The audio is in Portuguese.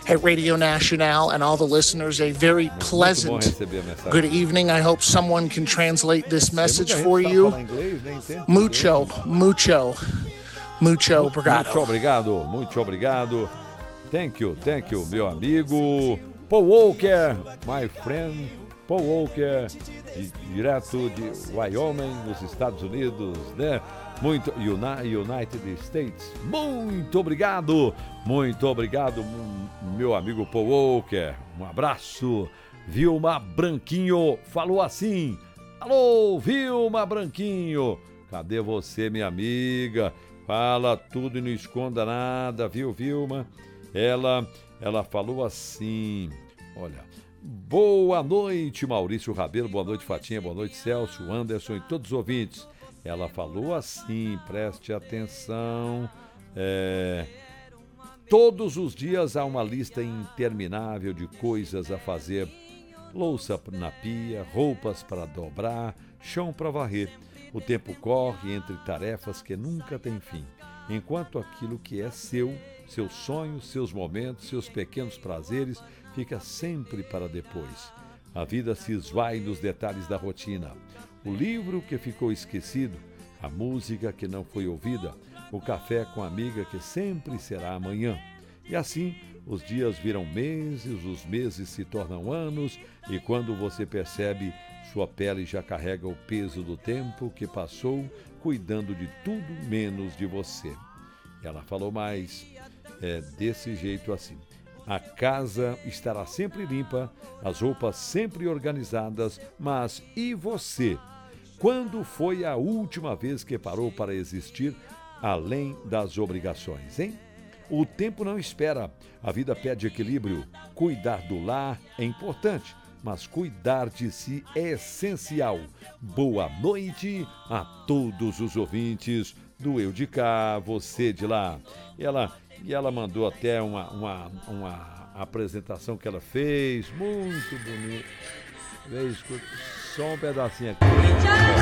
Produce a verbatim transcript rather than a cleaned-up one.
at Radio Nacional and all the listeners a very pleasant good evening. I hope someone can translate this message for you. Mucho, mucho, mucho obrigado. Muito obrigado, muito obrigado. Thank you, thank you, meu amigo Paul Walker, my friend Paul Walker, direto de Wyoming, nos Estados Unidos, né? Muito, United States. Muito obrigado, muito obrigado, meu amigo Paul Walker. Um abraço. Vilma Branquinho falou assim: alô, Vilma Branquinho, cadê você, minha amiga? Fala tudo e não esconda nada, viu, Vilma? Ela, ela falou assim, olha, boa noite, Maurício Rabelo, boa noite, Fatinha, boa noite, Celso, Anderson e todos os ouvintes. Ela falou assim, preste atenção, é, todos os dias há uma lista interminável de coisas a fazer, louça na pia, roupas para dobrar, chão para varrer. O tempo corre entre tarefas que nunca têm fim, enquanto aquilo que é seu, seus sonhos, seus momentos, seus pequenos prazeres, fica sempre para depois. A vida se esvai nos detalhes da rotina. O livro que ficou esquecido, a música que não foi ouvida, o café com a amiga que sempre será amanhã. E assim, os dias viram meses, os meses se tornam anos, e quando você percebe, sua pele já carrega o peso do tempo que passou cuidando de tudo menos de você. Ela falou mais, é desse jeito assim. A casa estará sempre limpa, as roupas sempre organizadas, mas e você? Quando foi a última vez que parou para existir além das obrigações, hein? O tempo não espera, a vida pede equilíbrio. Cuidar do lar é importante, mas cuidar de si é essencial. Boa noite a todos os ouvintes do Eu de Cá, você de lá. Ela, e ela mandou até uma, uma, uma apresentação que ela fez, muito bonita. Só um pedacinho aqui.